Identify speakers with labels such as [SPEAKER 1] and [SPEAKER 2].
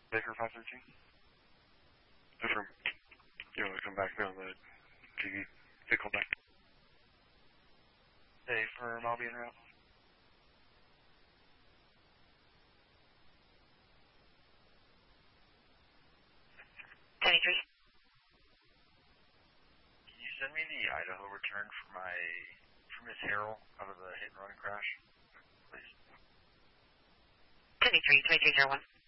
[SPEAKER 1] Baker 513. Different. You want to come back down the TV? Pickle back. Hey, for Albion route.
[SPEAKER 2] 23.
[SPEAKER 1] Can you send me the Idaho return for Miss Harrell out of the hit and run crash, please?
[SPEAKER 2] 23, 2301.